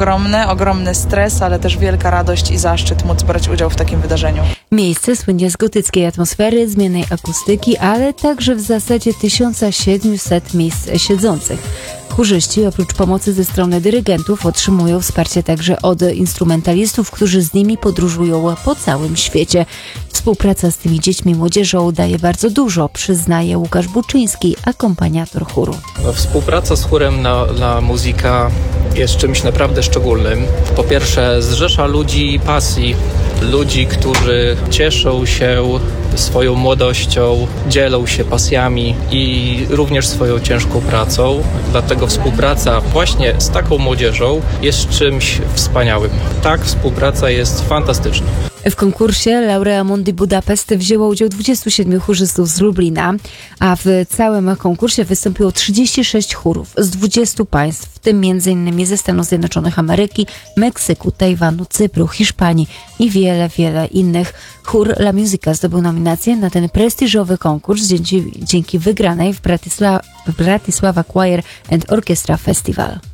ogromny stres, ale też wielka radość i zaszczyt móc brać udział w takim wydarzeniu. Miejsce słynie z gotyckiej atmosfery, zmiennej akustyki, ale także w zasadzie 1700 miejsc siedzących. Chórzyści oprócz pomocy ze strony dyrygentów otrzymują wsparcie także od instrumentalistów, którzy z nimi podróżują po całym świecie. Współpraca z tymi dziećmi i młodzieżą daje bardzo dużo, przyznaje Łukasz Buczyński, akompaniator chóru. Współpraca z chórem La Musica jest czymś naprawdę szczególnym. Po pierwsze, zrzesza ludzi pasji, ludzi, którzy cieszą się swoją młodością, dzielą się pasjami i również swoją ciężką pracą. Dlatego współpraca właśnie z taką młodzieżą jest czymś wspaniałym. Tak, współpraca jest fantastyczna. W konkursie Laurea Mundi Budapest wzięło udział 27 chórzystów z Lublina, a w całym konkursie wystąpiło 36 chórów z 20 państw, w tym m.in. ze Stanów Zjednoczonych Ameryki, Meksyku, Tajwanu, Cypru, Hiszpanii i wiele innych. Chór La Musica zdobył nominację na ten prestiżowy konkurs dzięki wygranej w Bratislava Choir and Orchestra Festival.